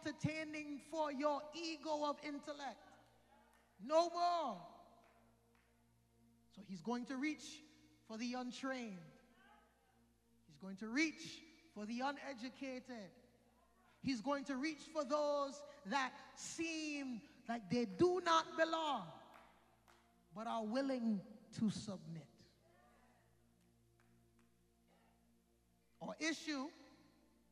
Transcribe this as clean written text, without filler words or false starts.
entertaining for your ego of intellect. No more. So he's going to reach for the untrained. He's going to reach for the uneducated. He's going to reach for those that seem like they do not belong, but are willing to submit. Our issue